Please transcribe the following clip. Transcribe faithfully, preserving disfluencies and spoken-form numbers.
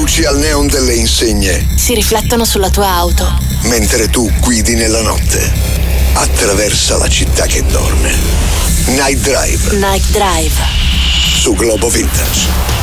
luci al neon delle insegne si riflettono sulla tua auto mentre tu guidi nella notte. Attraversa la città che dorme. Night Drive. Night Drive Su Globo Vintage.